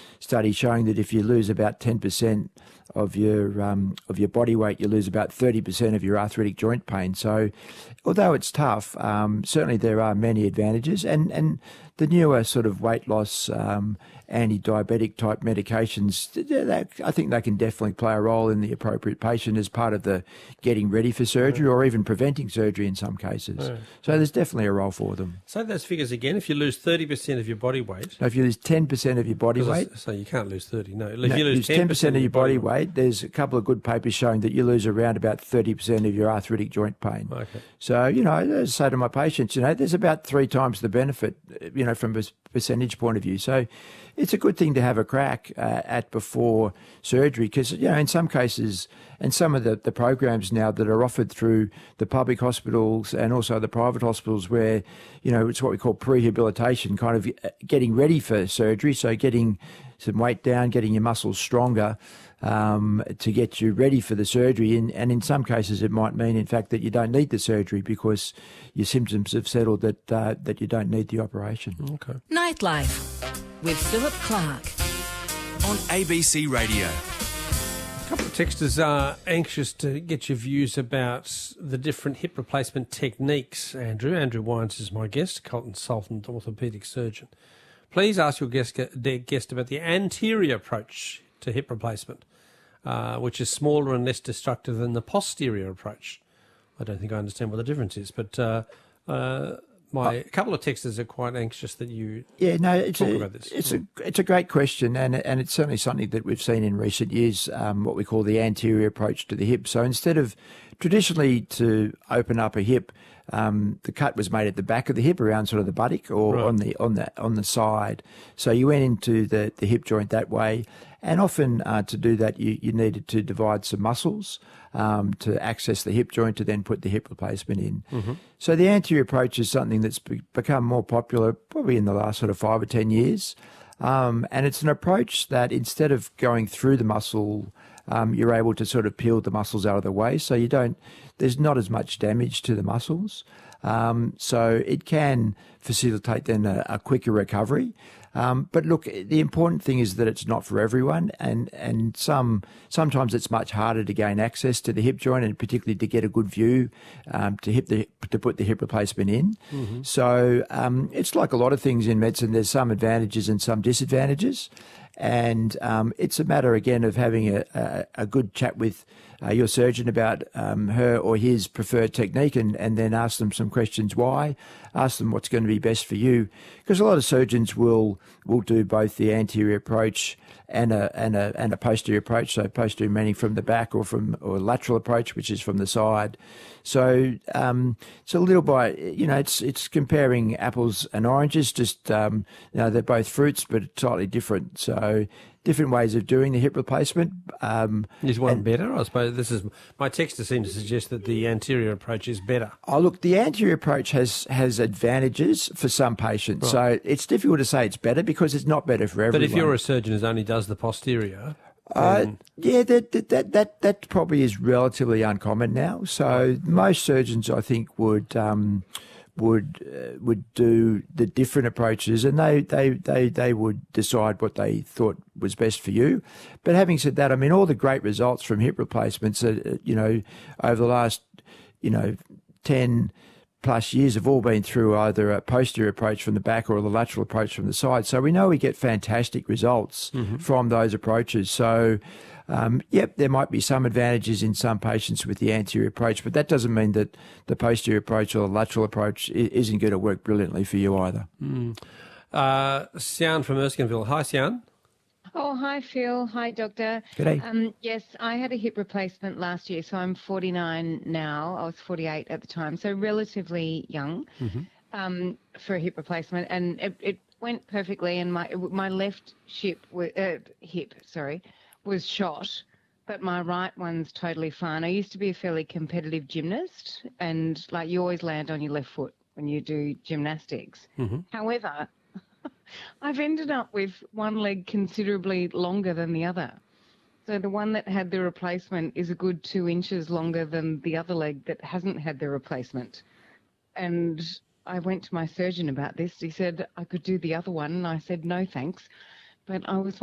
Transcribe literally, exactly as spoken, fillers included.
study showing that if you lose about ten percent of your um, of your body weight, you lose about thirty percent of your arthritic joint pain. So although it's tough, um, certainly there are many advantages. And, and the newer sort of weight loss um, anti-diabetic type medications, that, I think they can definitely play a role in the appropriate patient as part of the getting ready for surgery, or even preventing surgery in some cases. Yeah. So there's definitely a role for them. Say those figures again. If you lose thirty percent of your body weight... So if you lose ten percent of your body weight... So you can't lose thirty, no. If no, you lose ten percent of your body weight, there's a couple of good papers showing that you lose around about thirty percent of your arthritic joint pain. Okay. So, you know, I say to my patients, you know, there's about three times the benefit, you know, from a percentage point of view. So it's a good thing to have a crack uh, at before surgery, because, you know, in some cases, and some of the, the programs now that are offered through the public hospitals and also the private hospitals where, you know, it's what we call prehabilitation, kind of getting ready for surgery, so getting some weight down, getting your muscles stronger um, to get you ready for the surgery. And, and in some cases, it might mean, in fact, that you don't need the surgery because your symptoms have settled that uh, that you don't need the operation. Okay. Nightlife with Philip Clark on A B C Radio. A couple of texters are anxious to get your views about the different hip replacement techniques, Andrew. Andrew Wines is my guest, consultant orthopaedic surgeon. Please ask your guest, guest about the anterior approach to hip replacement, uh, which is smaller and less destructive than the posterior approach. I don't think I understand what the difference is, but uh, uh, my a couple of texters are quite anxious that you yeah, no, it's talk a, about this. It's a it's a great question, and and it's certainly something that we've seen in recent years. Um, what we call the anterior approach to the hip. So instead of traditionally to open up a hip, um, the cut was made at the back of the hip, around sort of the buttock, or Right. on the on the on the side. So you went into the the hip joint that way, and often uh, to do that, you you needed to divide some muscles um, to access the hip joint to then put the hip replacement in. Mm-hmm. So the anterior approach is something that's be- become more popular probably in the last sort of five or ten years. Um, and it's an approach that instead of going through the muscle, um, you're able to sort of peel the muscles out of the way. So you don't, there's not as much damage to the muscles. Um, so it can facilitate then a, a quicker recovery. Um, but look, the important thing is that it's not for everyone, and, and some sometimes it's much harder to gain access to the hip joint, and particularly to get a good view um, to hip the to put the hip replacement in. Mm-hmm. So um, it's like a lot of things in medicine. There's some advantages and some disadvantages, and um, it's a matter again of having a, a, a good chat with uh, your surgeon about um, her or his preferred technique, and, and then ask them some questions why. Ask them what's going to be best for you, because a lot of surgeons will will do both the anterior approach and a and a and a posterior approach. So posterior meaning from the back, or from or lateral approach, which is from the side. So um, it's a little by you know it's it's comparing apples and oranges. Just um, you know they're both fruits, but slightly different. So different ways of doing the hip replacement. Um, Is one and- better? I suppose this is my texter seems to suggest that the anterior approach is better. Oh, look, the anterior approach has, has advantages for some patients. So it's difficult to say it's better because it's not better for everyone. But if you're a surgeon who only does the posterior, Uh, then yeah, that, that that that that probably is relatively uncommon now. So most surgeons, I think, would um, would uh, would do the different approaches, and they, they, they, they would decide what they thought was best for you. But having said that, I mean, all the great results from hip replacements, uh, you know, over the last, you know, ten plus years have all been through either a posterior approach from the back or the lateral approach from the side. So we know we get fantastic results mm-hmm. from those approaches. So, um, yep, there might be some advantages in some patients with the anterior approach, but that doesn't mean that the posterior approach or the lateral approach i- isn't going to work brilliantly for you either. Mm. Uh, Sian from Erskineville. Hi, Sian. Oh, hi, Phil. Hi, Doctor. G'day. Um, yes, I had a hip replacement last year, so I'm forty-nine now. I was forty-eight at the time, so relatively young Mm-hmm. um, for a hip replacement, and it, it went perfectly. And my my left hip, uh, hip, sorry, was shot, but my right one's totally fine. I used to be a fairly competitive gymnast, and like you always land on your left foot when you do gymnastics. Mm-hmm. However, I've ended up with one leg considerably longer than the other. So the one that had the replacement is a good two inches longer than the other leg that hasn't had the replacement. And I went to my surgeon about this. He said I could do the other one, and I said no thanks. But I was